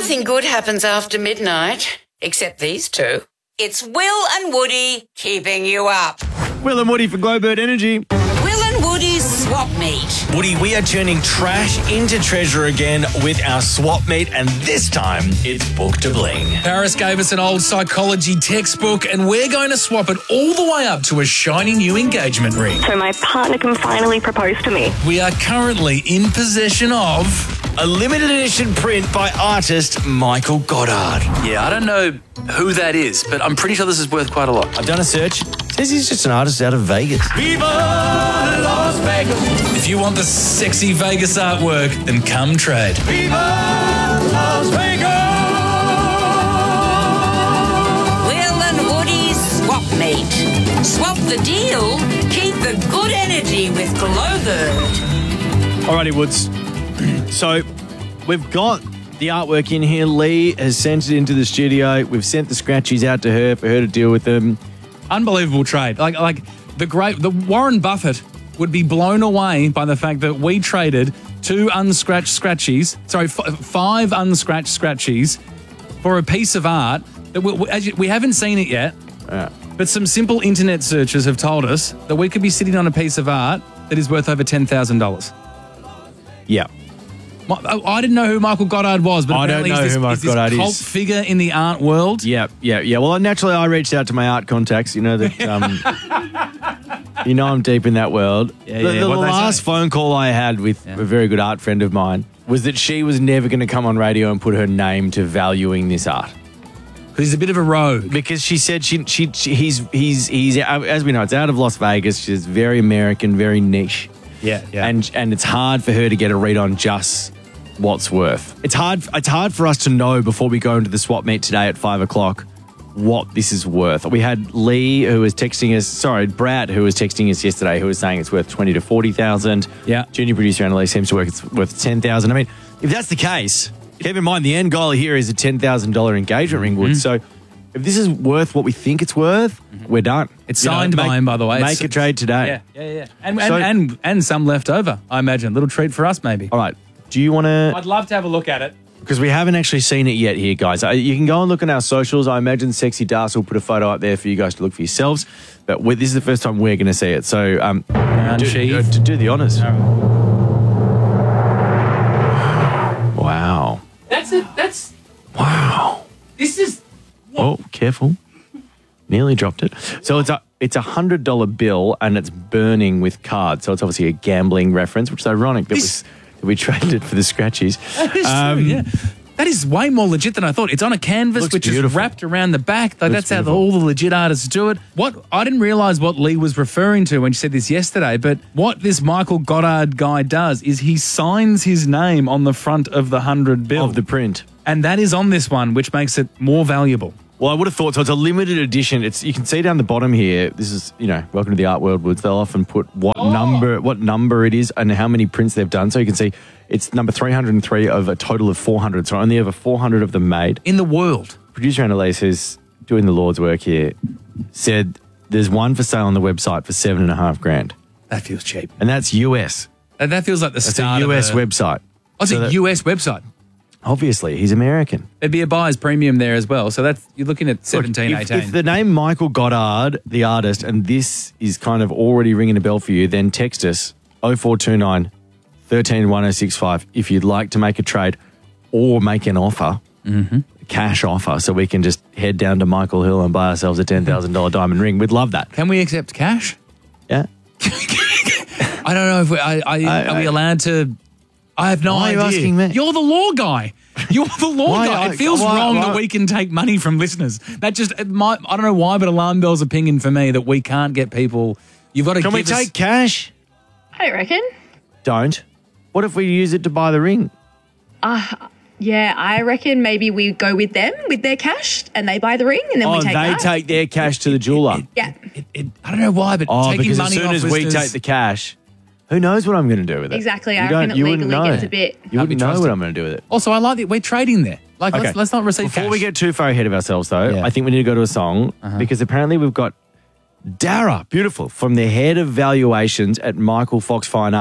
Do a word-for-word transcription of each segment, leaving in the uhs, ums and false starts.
Nothing good happens after midnight, except these two. It's Will and Woody keeping you up. Will and Woody for Glowbird Energy. Will and Woody's Swap Meet. Woody, we are turning trash into treasure again with our swap meet, and this time it's Book to Bling. Paris gave us an old psychology textbook, and we're going to swap it all the way up to a shiny new engagement ring. So my partner can finally propose to me. We are currently in possession of a limited edition print by artist Michael Goddard. Yeah, I don't know who that is, but I'm pretty sure this is worth quite a lot. I've done a search. It says he's just an artist out of Vegas. Viva Las Vegas! If you want the sexy Vegas artwork, then come trade. Viva Las Vegas! Will and Woody's Swap Meet. Swap the deal, keep the good energy with Glowbird. Alrighty, Woods. So we've got the artwork in here. Lee has sent it into the studio. We've sent the scratchies out to her for her to deal with them. Unbelievable trade. Like, like the great, the Warren Buffett would be blown away by the fact that we traded two unscratched scratchies, sorry, f- five unscratched scratchies for a piece of art that we, we, as you, we haven't seen it yet. Yeah. But some simple internet searches have told us that we could be sitting on a piece of art that is worth over ten thousand dollars. Yeah. I didn't know who Michael Goddard was, but I apparently don't know he's this, who Michael he's this Goddard cult is. figure in the art world. Yeah, yeah, yeah. Well, naturally, I reached out to my art contacts. You know that. Um, you know, I'm deep in that world. Yeah, the yeah. the What'd they last say? phone call I had with Yeah. a very good art friend of mine was that she was never going to come on radio and put her name to valuing this art. Because he's a bit of a rogue. Because she said she, she, she he's he's he's as we know, it's out of Las Vegas. She's very American, very niche. Yeah, yeah. And and it's hard for her to get a read on just what's worth. It's hard. It's hard for us to know before we go into the swap meet today at five o'clock what this is worth. We had Lee who was texting us. Sorry, Brad who was texting us yesterday, who was saying it's worth twenty to forty thousand. Yeah. Junior producer Annalise seems to work it's worth ten thousand. I mean, if that's the case, keep in mind the end goal here is a ten thousand dollar engagement ring. Wood. So if this is worth what we think it's worth, we're done. It's You know, signed make- by him, by the way. Make It's- a trade today. Yeah, yeah, yeah. And, So- and, and, and some left over, I imagine. Little treat for us, maybe. All right. Do you want to? I'd love to have a look at it. Because we haven't actually seen it yet here, guys. Uh, You can go and look on our socials. I imagine Sexy Das will put a photo up there for you guys to look for yourselves. But we this is the first time we're going to see it. So um, do, sheath. uh, to do the honours. Wow. That's it. That's. Wow. This is. Oh, careful. Nearly dropped it. So it's a it's a hundred dollar bill and it's burning with cards. So it's obviously a gambling reference, which is ironic that, This- we, that we traded it for the scratchies. That is Um, true, yeah. That is way more legit than I thought. It's on a canvas Looks which beautiful. is wrapped around the back. Like, Looks that's how the, beautiful. all the legit artists do it. What I didn't realize what Lee was referring to when she said this yesterday, but what this Michael Goddard guy does is he signs his name on the front of the hundred bill. Of the print. And that is on this one, which makes it more valuable. Well, I would have thought so. It's a limited edition. It's you can see down the bottom here. This is you know, welcome to the art world, Woods. They'll often put what Oh. number, what number it is, and how many prints they've done. So you can see it's number three hundred and three of a total of four hundred. So only over four hundred of them made. In the world. Producer Annalise, who's doing the Lord's work here, said there's one for sale on the website for seven and a half grand, That feels cheap. and that's U S. That, that feels like the That's start a U S of a, website. Oh, it's So a that- U S website. Obviously, he's American. There'd be a buyer's premium there as well. So that's you're looking at seventeen, Look, if, eighteen. if the name Michael Goddard, the artist, and this is kind of already ringing a bell for you, then text us oh four two nine, one three one oh six five if you'd like to make a trade or make an offer, Mm-hmm. a cash offer, so we can just head down to Michael Hill and buy ourselves a ten thousand dollars diamond ring. We'd love that. Can we accept cash? Yeah. I don't know if we, I, I, I- are we I- allowed to. I have no Why are you idea. asking me? You're the law guy. You're the law Why- guy. I- It feels why- wrong why- that we can take money from listeners. That just it might. I don't know why, but alarm bells are pinging for me that we can't get people. You've got to Can we give us- take cash? I reckon. Don't. What if we use it to buy the ring? Yeah, I reckon maybe we go with them with their cash and they buy the ring and then Oh, we take they that. take their cash to the jeweler. yeah. It, it, I don't know why, but Oh, taking because money as soon off as we listeners- take the cash, who knows what I'm going to do with it? Exactly. You I don't- reckon it you wouldn't legally know. gets a bit- You Can't be wouldn't know trusted. what I'm going to do with it. Also, I like that we're trading there. Like, Okay. let's, let's not receive Before cash. we get too far ahead of ourselves, though, Yeah. I think we need to go to a song because apparently we've got Dara, beautiful, from the head of valuations at Michael Fox Fine Art,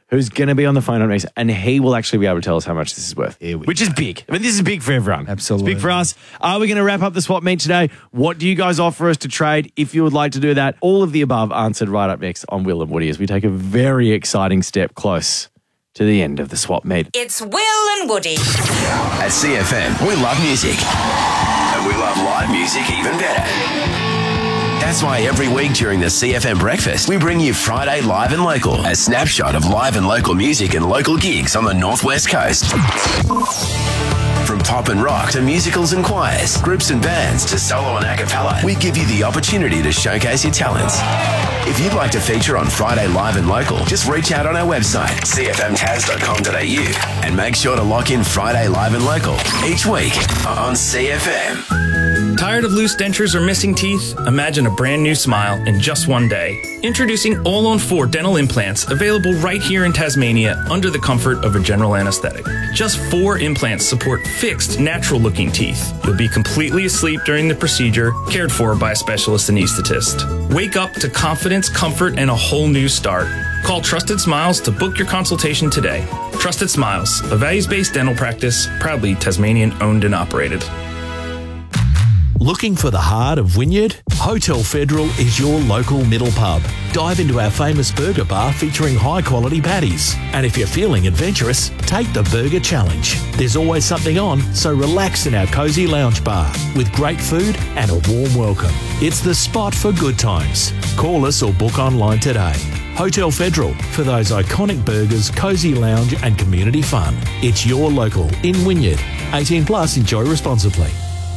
who's going to be on the phone up next, and he will actually be able to tell us how much this is worth, Here we which is big. I mean, this is big for everyone. Absolutely. It's big for us. Are we going to wrap up the swap meet today? What do you guys offer us to trade if you would like to do that? All of the above answered right up next on Will and Woody as we take a very exciting step close to the end of the swap meet. It's Will and Woody. At C F M, we love music. And we love live music even better. That's why every week during the C F M breakfast, we bring you Friday Live and Local, a snapshot of live and local music and local gigs on the Northwest Coast. From pop and rock to musicals and choirs, groups and bands to solo and a cappella, we give you the opportunity to showcase your talents. If you'd like to feature on Friday Live and Local, just reach out on our website, c f m taz dot com dot a u, and make sure to lock in Friday Live and Local each week on C F M. Tired of loose dentures or missing teeth? Imagine a brand new smile in just one day. Introducing All on four dental implants, available right here in Tasmania under the comfort of a general anesthetic. Just four implants support fixed, natural-looking teeth. You'll be completely asleep during the procedure, cared for by a specialist anaesthetist. Wake up to confidence, comfort, and a whole new start. Call Trusted Smiles to book your consultation today. Trusted Smiles, a values-based dental practice, proudly Tasmanian-owned and operated. Looking for the heart of Wynyard? Hotel Federal is your local middle pub. Dive into our famous burger bar featuring high-quality patties. And if you're feeling adventurous, take the Burger Challenge. There's always something on, so relax in our cosy lounge bar with great food and a warm welcome. It's the spot for good times. Call us or book online today. Hotel Federal, for those iconic burgers, cosy lounge and community fun. It's your local in Wynyard. eighteen plus, enjoy responsibly.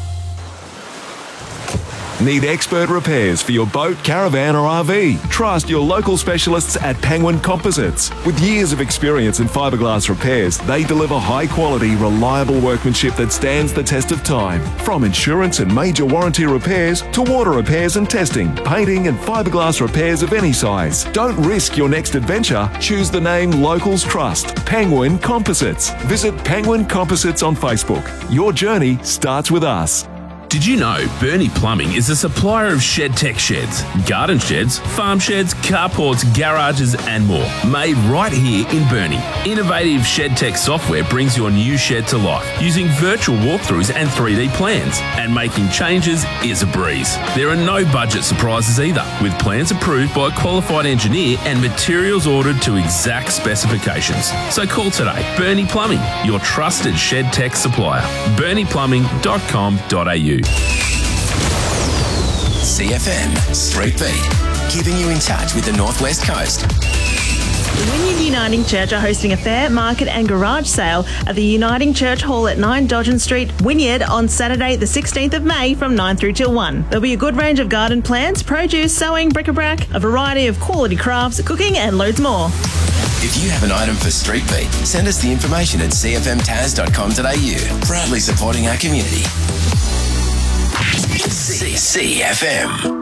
Need expert repairs for your boat, caravan or R V? Trust your local specialists at Penguin Composites. With years of experience in fiberglass repairs, they deliver high quality, reliable workmanship that stands the test of time. From insurance and major warranty repairs to water repairs and testing, painting and fiberglass repairs of any size. Don't risk your next adventure. Choose the name locals trust. Penguin Composites. Visit Penguin Composites on Facebook. Your journey starts with us. Did you know Bernie Plumbing is a supplier of shed tech sheds, garden sheds, farm sheds, carports, garages and more, made right here in Bernie. Innovative shed tech software brings your new shed to life using virtual walkthroughs and three D plans, and making changes is a breeze. There are no budget surprises either, with plans approved by a qualified engineer and materials ordered to exact specifications. So call today. Bernie Plumbing, your trusted shed tech supplier. bernie plumbing dot com dot a u. C F M Street Beat, keeping you in touch with the Northwest Coast. The Wynyard Uniting Church are hosting a fair, market and garage sale at the Uniting Church Hall at nine Dodgen Street, Wynyard, on Saturday the sixteenth of May from nine through till one. There'll be a good range of garden plants, produce, sewing, bric-a-brac, a variety of quality crafts, cooking and loads more. If you have an item for Street Beat, send us the information at c f m taz dot com dot a u. Proudly supporting our community. C F M.